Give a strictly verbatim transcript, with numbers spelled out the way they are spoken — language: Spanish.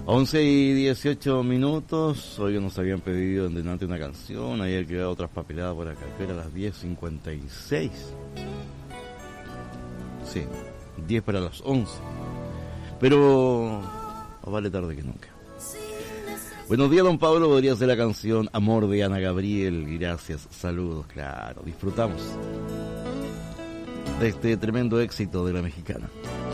once y dieciocho minutos. Hoy nos habían pedido en delante una canción. Ayer quedado otras papeladas por acá. Que era las diez cincuenta y seis. Sí, diez para las once. Pero más vale tarde que nunca. Buenos días, don Pablo. Podría ser la canción Amor de Ana Gabriel. Gracias, saludos. Claro, disfrutamos de este tremendo éxito de la mexicana.